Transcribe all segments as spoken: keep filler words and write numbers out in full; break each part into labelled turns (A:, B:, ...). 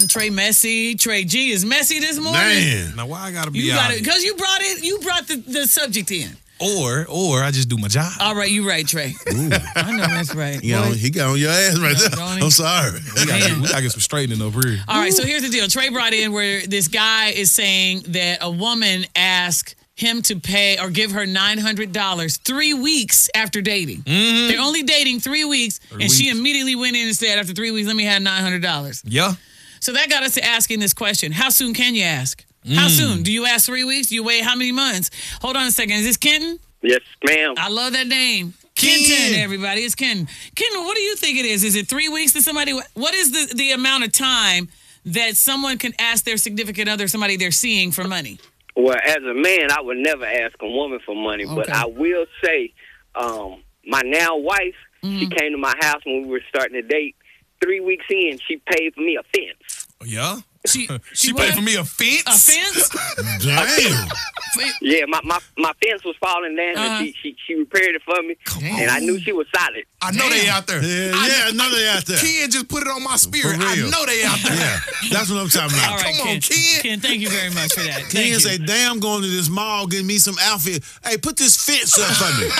A: Trey messy. Trey G is messy this morning.
B: Man.
C: Now, why I gotta be
A: You
C: out
A: got it
C: here?
A: because you brought it. You brought the, the subject in.
C: Or, or I just do my job.
A: All right, you right, Trey. I know that's right.
B: You know, he got on your ass right there.
A: don't he?
B: I'm sorry.
C: We gotta, get, we gotta get some straightening over here.
A: All right, so here's the deal. Trey brought in where this guy is saying that a woman asked him to pay or give her nine hundred dollars three weeks after dating.
C: Mm-hmm.
A: They're only dating three weeks,
C: Three
A: and she
C: weeks.
A: immediately went in and said, after three weeks, let me have nine hundred dollars.
C: Yeah.
A: So that got us to asking this question. How soon can you ask? How
C: Mm.
A: soon? Do you ask three weeks? Do you wait how many months? Hold on a second. Is this Kenton?
D: Yes, ma'am.
A: I love that name.
C: Ken.
A: Kenton, everybody. It's Kenton. Kenton, what do you think it is? Is it three weeks to somebody? What is the, the amount of time that someone can ask their significant other, somebody they're seeing, for money?
D: Well, as a man, I would never ask a woman for money, but
A: Okay.
D: I will say, um, my now wife,
A: Mm-hmm.
D: she came to my house when we were starting to date. Three weeks in, she paid for me a fence.
C: Yeah.
A: She,
C: She
A: what?
C: paid for me a fence.
A: A fence?
B: Damn.
D: Yeah, my, my, my fence was falling down,
A: Uh-huh.
D: and she, she she repaired it for me, and I knew she was solid.
C: I know they out there.
B: Yeah,
C: I
B: yeah, I know they out there.
C: Ken just put it on my spirit.
B: For
C: I
B: real.
C: know they out there.
B: Yeah, that's what I'm talking about.
A: All right,
C: Come on,
A: Ken.
C: Ken.
A: Ken, thank you very much for that. Thank
B: Ken
A: you.
B: say, damn, going to this mall, getting me some outfit. Hey, put this fence up for me.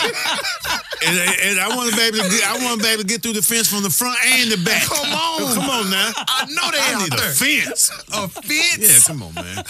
B: and, and I want to be able to get, I want to be able to get through the fence from the front and the back.
C: Come on.
B: Come on now.
C: I know they
B: I
C: out
B: need
C: there.
B: a fence.
C: A fence?
B: Yeah, come on, man.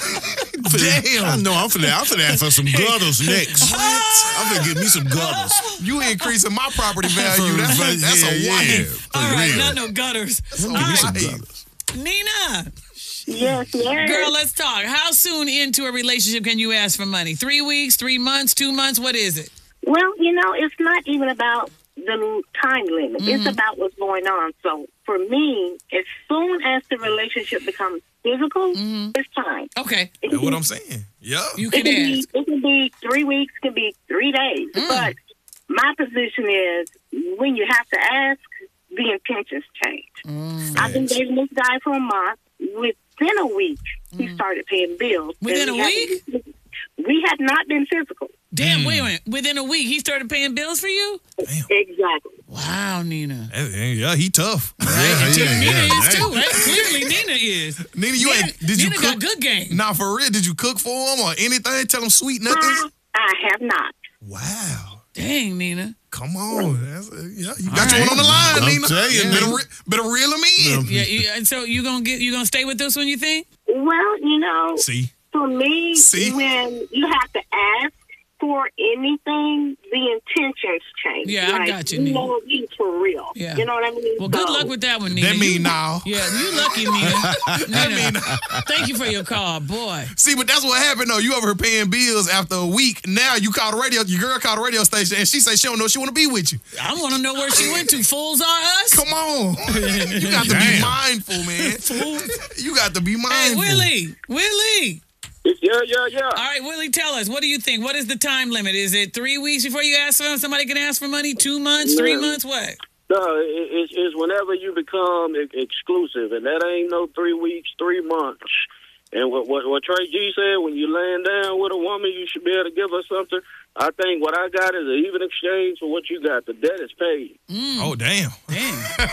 C: Damn.
B: I know I'm finna, I'm finna ask for some gutters next. I'm finna get me some gutters.
C: You increasing my property value. That's,
B: For-
C: that's
B: yeah,
C: a
B: yeah.
C: wife.
B: For
A: All right,
B: real.
A: not no gutters. All
B: Give me some
A: right,
B: gutters.
A: Nina.
E: Yes, yes.
A: Girl, let's talk. How soon into a relationship can you ask for money? Three weeks, three months, two months? What is it?
E: Well, you know, it's not even about the time limit.
A: Mm-hmm.
E: It's about what's going on. So for me, as soon as the relationship becomes physical, it's time.
A: Okay,
E: It
C: That's
E: can
C: what
E: be-
C: I'm saying. Yeah.
A: you
E: It
A: can
E: can be,
A: ask.
E: it can be three weeks, can be three days.
A: Mm.
E: But my position is when you have to ask, the intentions change.
A: Mm.
E: I've been dating this guy for a month. Within a week, he started paying bills.
A: Mm. Within
E: And
A: a
E: we
A: week?
E: hadn't been- We had not been physical.
A: Damn, wait a minute. Within a week, he started paying bills for you?
E: Exactly.
A: Wow, Nina.
C: Yeah, he tough.
A: Right?
B: Yeah, yeah,
A: Nina
B: yeah,
A: is
B: damn.
A: too, right? Clearly, Nina is.
C: Nina, you
A: Nina,
C: ain't. Did you
A: Nina
C: cook?
A: got good game.
C: Nah, for real. Did you cook for him or anything? Tell him sweet nothings.
E: I have not.
C: Wow.
A: Dang, Nina.
C: Come on. That's, uh, yeah, you got
A: All
C: you
A: right.
C: one on the line,
B: I'm
C: Nina.
B: telling you,
C: better,
B: Nina.
C: re- better reel him in.
A: Yeah, you, and so you gonna get you gonna stay with this one? You think?
E: Well, you know,
C: See?
E: for me,
C: See?
E: when you have to ask for anything, the intentions change.
A: Yeah, I
E: like,
A: got you,
E: You
A: Nina.
E: know, you for real.
A: Yeah.
E: You know what I mean?
A: Well, good
E: So,
A: luck with that one, Nina.
C: That mean
A: You-
C: now.
A: Yeah, you lucky, Nina. Nina, thank you for your call, boy.
C: See, but that's what happened though. You over here paying bills after a week. Now you call the radio, your girl called the radio station and she say she don't know she want to be with you.
A: I want to know where she went to. Fools are us.
C: Come on. You got to be
B: Damn.
C: mindful, man. You got to be
A: Hey,
C: mindful.
A: Willie, Willie.
D: Yeah, yeah, yeah.
A: All right, Willie, tell us. What do you think? What is the time limit? Is it three weeks before you ask for somebody can ask for money? Two months? Three
D: No.
A: months? What?
D: No, it, it's, it's whenever you become e- exclusive, and that ain't no three weeks, three months. And what, what what Trey G said, when you laying down with a woman, you should be able to give her something. I think what I got is an even exchange for what you got. The debt is paid.
C: Oh, damn.
A: Damn.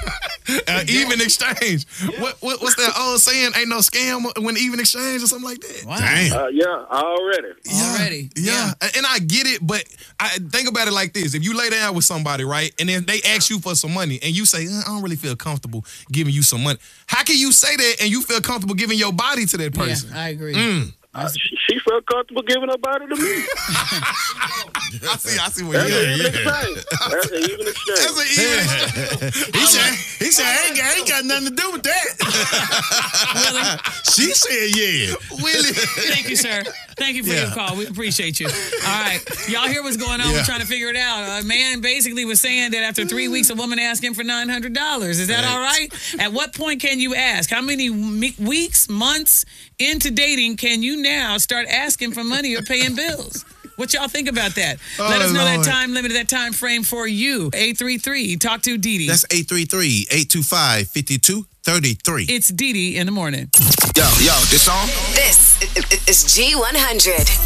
C: Uh, even exchange. What, what What's that old saying? Ain't no scam when even exchange or something like that?
A: Wow.
B: Damn.
D: Uh, yeah, already.
C: Yeah,
A: Already.
C: Yeah. And I get it, but I think about it like this. If you lay down with somebody, right, and then they ask you for some money and you say, uh, I don't really feel comfortable giving you some money. How can you say that and you feel comfortable giving your body to that person?
A: Yeah, I agree.
C: Mm.
D: Uh, she, she felt comfortable giving her body to me.
C: I see, I see what
D: That's
C: you're
D: an even
B: yeah.
D: exchange. That's an even exchange.
C: That's an even exchange.
B: He said, he said, I ain't, got, I ain't got nothing to do with that. She said, yeah.
C: Willie.
A: Thank you, sir. Thank you for your
B: Yeah.
A: call. We appreciate you. All right. Y'all hear what's going on? We're
B: Yeah.
A: trying to figure it out. A man basically was saying that after three weeks, a woman asked him for nine hundred dollars. Is that all right? At what point can you ask? How many me- weeks, months into dating can you now start asking for money or paying bills? What y'all think about that?
C: Oh,
A: Let us know
C: Lord.
A: that time limit, that time frame for you. eight three three, talk to Dee Dee.
B: That's eight three three, eight two five, five two three three.
A: It's Dee Dee in the morning.
F: Yo, yo, this song?
G: This is G one hundred.